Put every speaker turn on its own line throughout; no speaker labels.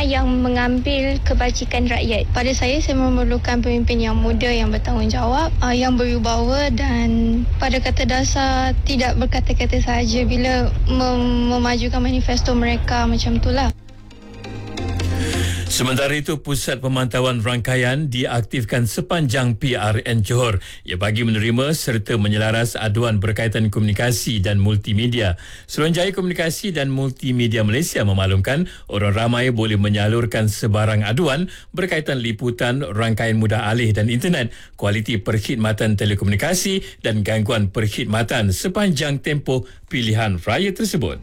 yang mengambil kebajikan rakyat. Pada saya memerlukan pemimpin yang muda, yang bertanggungjawab, yang berwibawa dan pada kata dasar tidak berkata-kata sahaja bila memajukan manifesto mereka, macam itulah.
Sementara itu, Pusat Pemantauan Rangkaian diaktifkan sepanjang PRN Johor. Ia bagi menerima serta menyelaras aduan berkaitan komunikasi dan multimedia. Suruhanjaya Komunikasi dan Multimedia Malaysia memaklumkan orang ramai boleh menyalurkan sebarang aduan berkaitan liputan, rangkaian mudah alih dan internet, kualiti perkhidmatan telekomunikasi dan gangguan perkhidmatan sepanjang tempoh pilihan raya tersebut.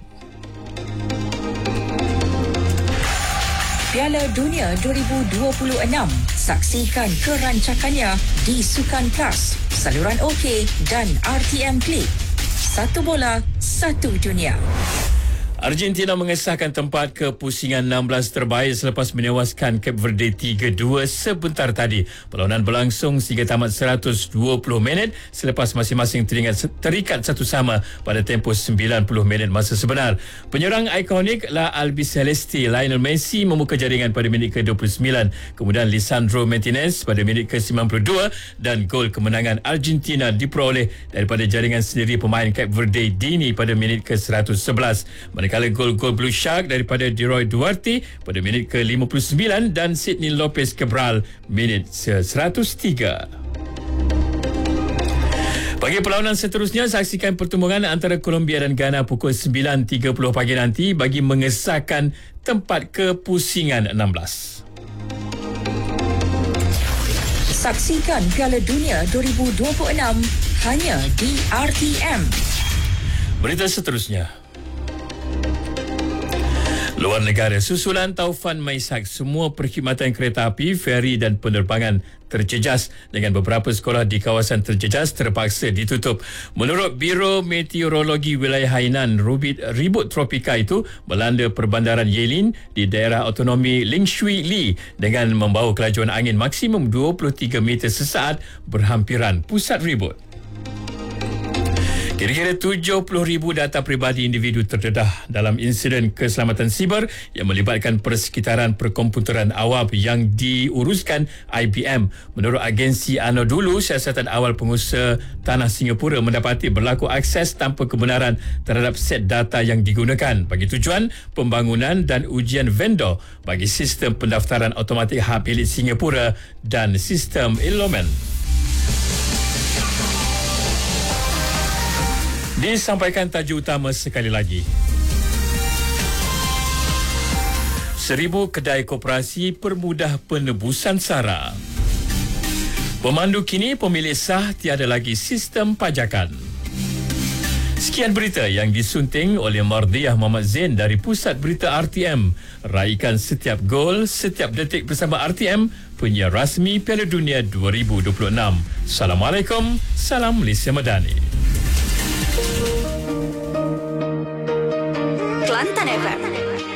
Piala Dunia 2026. Saksikan kerancakannya di Sukan Plus, saluran OK dan RTM Klik. Satu bola, satu dunia.
Argentina mengesahkan tempat kepusingan 16 terbaik selepas menewaskan Cape Verde 3-2 sebentar tadi. Perlawanan berlangsung sehingga tamat 120 minit selepas masing-masing terikat satu sama pada tempoh 90 minit masa sebenar. Penyerang ikonik La Albiceleste Lionel Messi membuka jaringan pada minit ke-29. Kemudian Lisandro Martinez pada minit ke-92 dan gol kemenangan Argentina diperoleh daripada jaringan sendiri pemain Cape Verde Dini pada minit ke-111. Manakala gol-gol Blue Shark daripada Deroy Duarte pada minit ke-59 dan Sidney Lopez Cabral minit ke-103. Bagi perlawanan seterusnya, saksikan pertembungan antara Colombia dan Ghana pukul 9.30 pagi nanti bagi mengesahkan tempat kepusingan 16.
Saksikan Piala Dunia 2026 hanya di RTM.
Berita seterusnya. Luar negara, susulan taufan Maisak, semua perkhidmatan kereta api, feri dan penerbangan terjejas dengan beberapa sekolah di kawasan terjejas terpaksa ditutup. Menurut Biro Meteorologi Wilayah Hainan, ribut tropika itu melanda perbandaran Yelin di daerah autonomi Lingshui Li dengan membawa kelajuan angin maksimum 23 meter sesaat berhampiran pusat ribut. Kira-kira 70,000 data peribadi individu terdedah dalam insiden keselamatan siber yang melibatkan persekitaran perkomputeran awam yang diuruskan IBM. Menurut agensi Anadolu, siasatan awal pengusaha tanah Singapura mendapati berlaku akses tanpa kebenaran terhadap set data yang digunakan bagi tujuan pembangunan dan ujian vendor bagi sistem pendaftaran automatik hak milik Singapura dan sistem enrolment. Disampaikan tajuk utama sekali lagi. 1,000 kedai koperasi permudah penebusan SARA. Pemandu kini pemilik sah tiada lagi sistem pajakan. Sekian berita yang disunting oleh Mardiah Muhammad Zain dari Pusat Berita RTM. Raikan setiap gol, setiap detik bersama RTM, penyiar rasmi Piala Dunia 2026. Assalamualaikum, salam Malaysia Madani.
Kelantan FM.